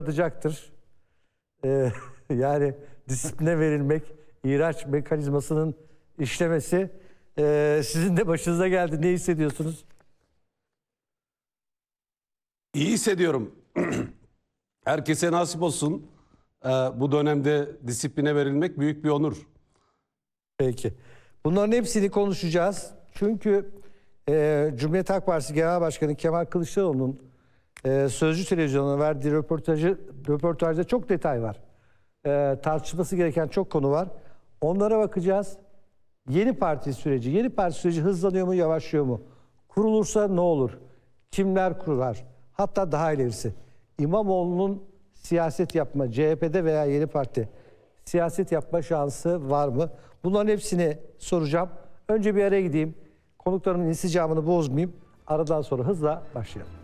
atacaktır. Yani disipline verilmek, ihraç mekanizmasının işlemesi sizin de başınıza geldi. Ne hissediyorsunuz? İyi hissediyorum. Herkese nasip olsun. Bu dönemde disipline verilmek büyük bir onur. Peki. Bunların hepsini konuşacağız. Çünkü Cumhuriyet Halk Partisi Genel Başkanı Kemal Kılıçdaroğlu'nun Sözcü Televizyonu'na verdiği röportajda çok detay var. Tartışılması gereken çok konu var. Onlara bakacağız. Yeni parti süreci hızlanıyor mu, yavaşlıyor mu? Kurulursa ne olur? Kimler kurar? Hatta daha ilerisi. İmamoğlu'nun siyaset yapma, CHP'de veya Yeni Parti siyaset yapma şansı var mı? Bunların hepsini soracağım. Önce bir araya gideyim. Konuklarımın insicamını bozmayayım. Aradan sonra hızla başlayalım.